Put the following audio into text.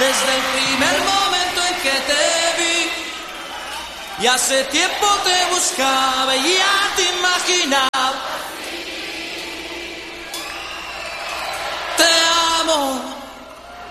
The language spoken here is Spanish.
desde el primer momento en que te vi. Y hace tiempo te buscaba y a ti